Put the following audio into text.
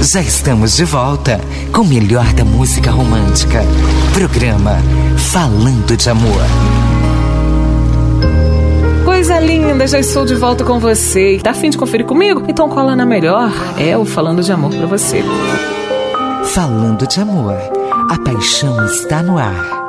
Já estamos de volta com o melhor da música romântica. Programa Falando de Amor. Coisa linda, já estou de volta com você. Tá a fim de conferir comigo? Então cola na melhor. É o Falando de Amor pra você. Falando de Amor. A paixão está no ar.